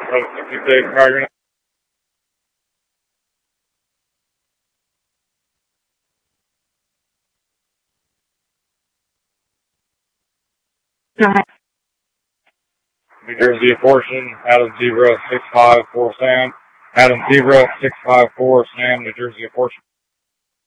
Code 66, Margaret. Go ahead. New Jersey Abortion, Adam 0654 Sam. Adam 0654 Sam, New Jersey Abortion.